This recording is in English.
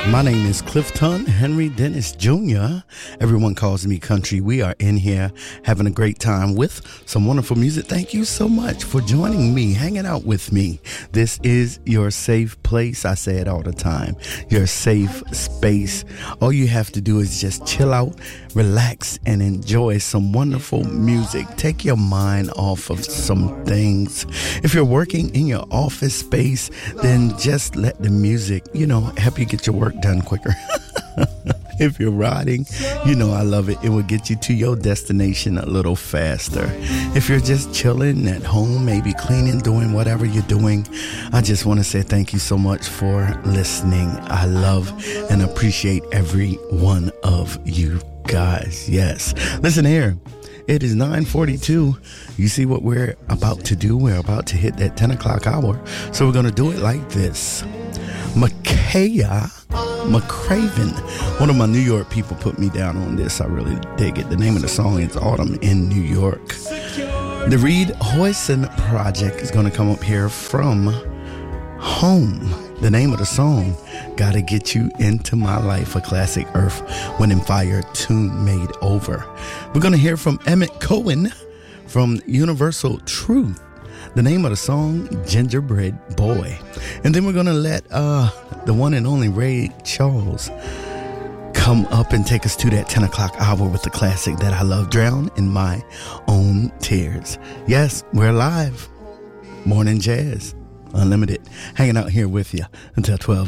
My name is Clifton Henry Dennis Jr. Everyone calls me Country. We are in here having a great time with some wonderful music. Thank you so much for joining me, hanging out with me. This is your safe place. I say it all the time. Your safe space. All you have to do is just chill out, relax, and enjoy some wonderful music. Take your mind off of some things. If you're working in your office space, then just let the music, help you get your work done quicker. If you're riding, I love it. It will get you to your destination a little faster. If you're just chilling at home, maybe cleaning, doing whatever you're doing, I just want to say thank you so much for listening. I love and appreciate every one of you guys. Yes. Listen here. It is 9:42. You see what we're about to do? We're about to hit that 10 o'clock hour. So we're going to do it like this. Makaya McCraven. One of my New York people put me down on this. I really dig it. The name of the song is Autumn in New York. The Reed Hoyson Project is going to come up here from Home. The name of the song, Gotta Get You Into My Life, a classic Earth, Wind and Fire tune made over. We're going to hear from Emmett Cohen from Universal Truth. The name of the song, Gingerbread Boy. And then we're going to let the one and only Ray Charles come up and take us to that 10 o'clock hour with the classic that I love, Drown in My Own Tears. Yes, we're live. Morning Jazz Unlimited. Hanging out here with you until 12.